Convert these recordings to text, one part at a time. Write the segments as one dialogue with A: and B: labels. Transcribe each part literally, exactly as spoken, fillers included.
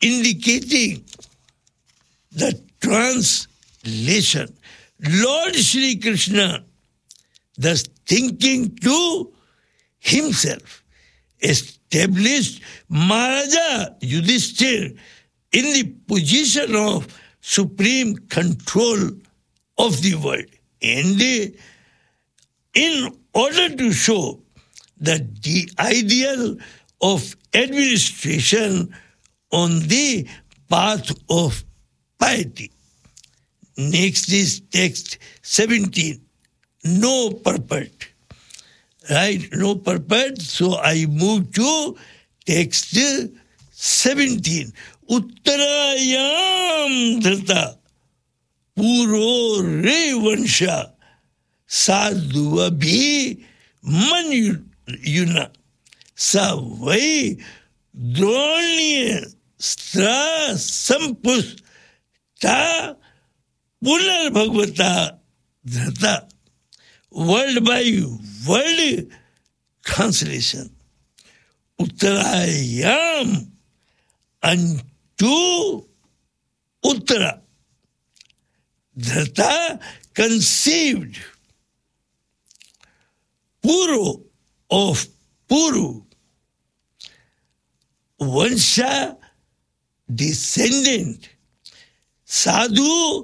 A: indicating the translation. Lord Shri Krishna, thus thinking to himself, established Maharaja Yudhishthir in the position of supreme control of the world. And in order to show that the ideal of administration on the path of piety. Next is text seventeen. No purport. Right? No purport. So I move to text seventeen. Uttarayam dhrita puro revansha sadhu abhi manyuna sa vai droniya stra sampus ta punar bhagavata dhrita. Word by word translation. Uttarayam, unto Uttara. Dhrita, conceived. Puru, of Puru. Vansha, descendant. Sadhu,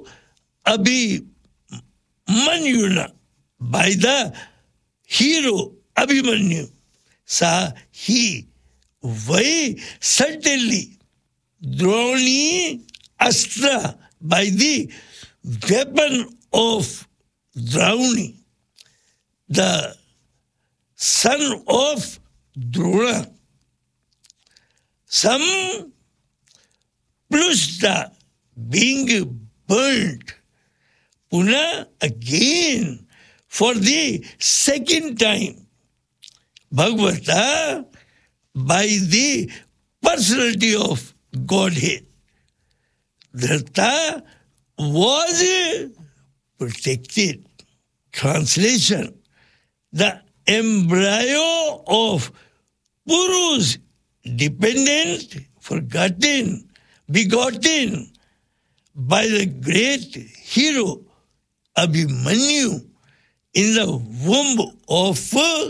A: Abhimanyuna, by the hero Abhimanyu. Sa, he. Vai, certainly. Droni, Astra, by the weapon of Drauni, the son of Drona. Some Plushta, being burnt. Puna, again, for the second time. Bhagavata, by the personality of Godhead. Dhrita was protected. Translation. The embryo of Puru's dependent, forgotten, begotten by the great hero Abhimanyu in the womb of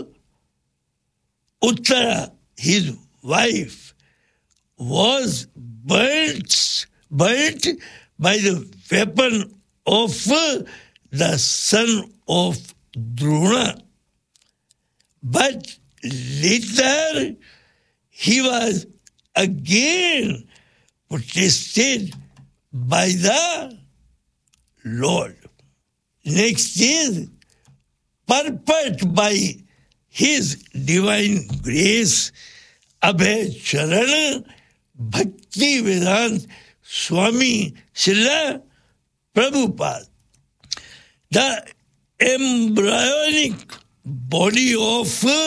A: Uttara, his wife, was burnt, burnt by the weapon of the son of Drona. But later he was again protested by the Lord. Next is purport by His divine grace, Abhay Charan Bhakti Vedant Swami Srila Prabhupada. The embryonic body of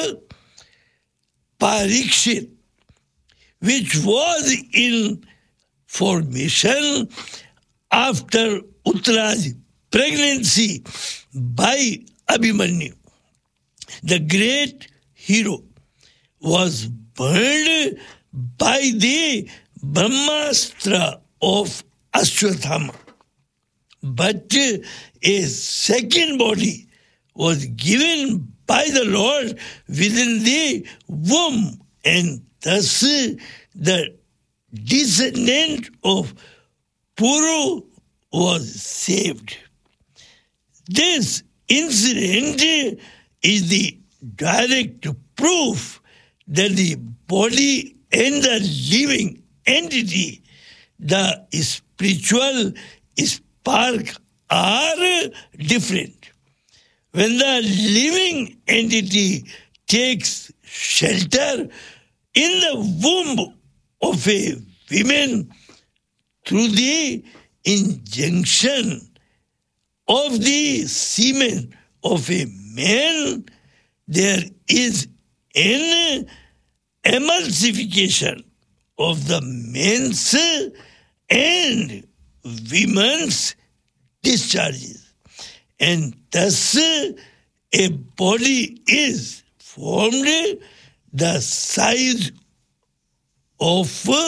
A: Parikshit, which was in formation after Uttara's pregnancy by Abhimanyu, the great hero, was burned by the Brahmastra of Ashwathama. But a second body was given by the Lord within the womb, and thus the descendant of Puru was saved. This incident is the direct proof that the body and the living entity, the spiritual spark, are different. When the living entity takes shelter in the womb of a woman through the injunction of the semen of a man, there is an emulsification of the men's and women's discharges, and thus a body is formed the size of